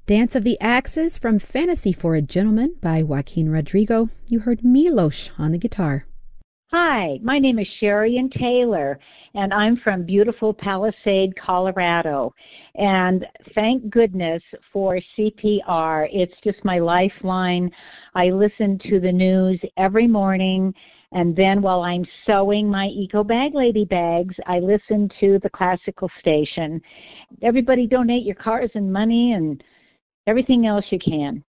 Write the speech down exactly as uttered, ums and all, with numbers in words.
Dance of the Axes from Fantasy for a Gentleman by Joaquin Rodrigo. You heard Milos on the guitar. Hi, my name is Sherian Taylor, and I'm from beautiful Palisade, Colorado. And thank goodness for C P R. It's just my lifeline. I listen to the news every morning, and then while I'm sewing my Eco Bag Lady bags, I listen to the classical station. Everybody donate your cars and money and everything else you can.